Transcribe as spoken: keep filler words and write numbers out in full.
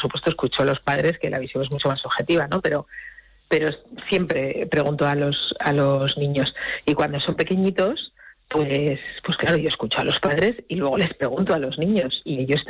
supuesto escucho a los padres, que la visión es mucho más objetiva, ¿no? Pero pero siempre pregunto a los a los niños. Y cuando son pequeñitos, pues pues claro, yo escucho a los padres y luego les pregunto a los niños, y ellos